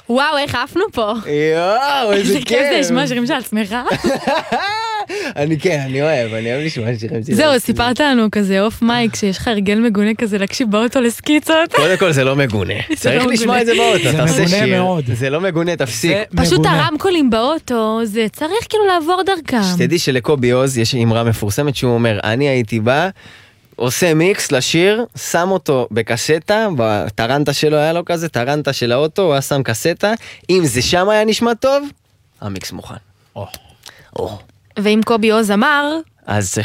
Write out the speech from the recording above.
וואו, איך עפנו פה. יואו, איזה כיף. כיף זה לשמוע שירים של עצמך. אני אוהב לשמוע שירים של... זהו, סיפרת לנו כזה אוף מייק, שיש לך הרגל מגונה כזה להקשיב באוטו לסקיצות. קודם כל זה לא מגונה. צריך לשמוע את זה באוטו. זה מגונה מאוד. זה לא מגונה, תפסיק. פשוט הרמקולים באוטו, זה צריך כאילו לעבור דרכם. שתדעי שלקובי עוז יש אמרה מפורסמת שהוא אומר, אני הייתי בא, עושה מיקס לשיר, שם אותו בקסטה, בטרנטה שלו היה לו כזה, טרנטה של האוטו, הוא היה שם קסטה, אם זה שם היה נשמע טוב, המיקס מוכן. ואם קובי עוז אמר, אז